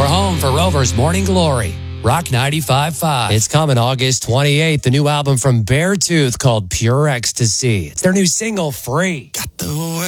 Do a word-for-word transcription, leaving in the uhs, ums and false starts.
We're home for Rover's Morning Glory. Rock ninety-five point five. It's coming August twenty-eighth. The new album from Beartooth called Pure Ecstasy. It's their new single, Free. Got the